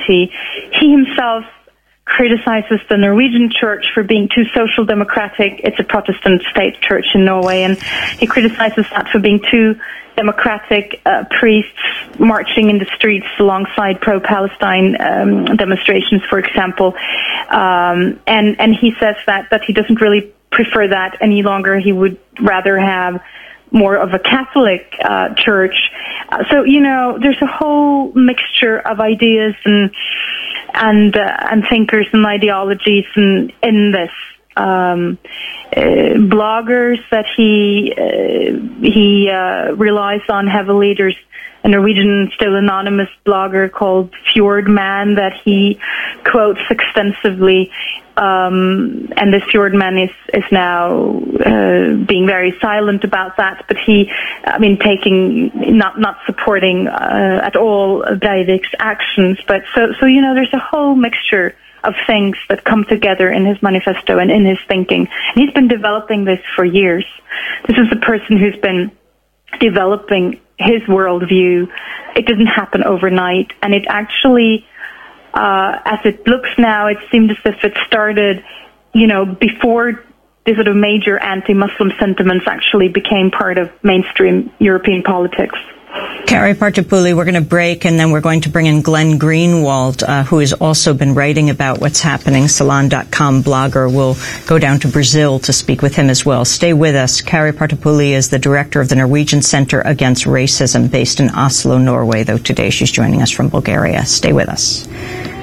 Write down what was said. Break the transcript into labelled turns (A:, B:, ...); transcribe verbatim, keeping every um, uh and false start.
A: Party. He himself criticizes the Norwegian church for being too social democratic. It's a Protestant state church in Norway, and he criticizes that for being too democratic, uh, priests marching in the streets alongside pro-Palestine um, demonstrations, for example. Um, and, and he says that, that he doesn't really prefer that any longer. He would rather have more of a Catholic uh, church. Uh, so, you know, there's a whole mixture of ideas and and uh, and thinkers and ideologies in, in this. Um, uh, bloggers that he uh, he uh, relies on heavily. There's a Norwegian, still anonymous blogger called Fjordman that he quotes extensively. Um, and this Fjordman is, is now uh, being very silent about that, but he, I mean, taking, not not supporting uh, at all Breivik's actions. But so, so, you know, there's a whole mixture of things that come together in his manifesto and in his thinking. And he's been developing this for years. This is a person who's been developing his worldview. It didn't happen overnight, and it actually, uh, as it looks now, it seemed as if it started, you know, before the sort of major anti-Muslim sentiments actually became part of mainstream European politics.
B: Kari Partapuli, we're going to break, and then we're going to bring in Glenn Greenwald, uh, who has also been writing about what's happening. Salon dot com blogger. Will go down to Brazil to speak with him as well. Stay with us. Kari Partapuli is the director of the Norwegian Center Against Racism, based in Oslo, Norway, though today she's joining us from Bulgaria. Stay with us.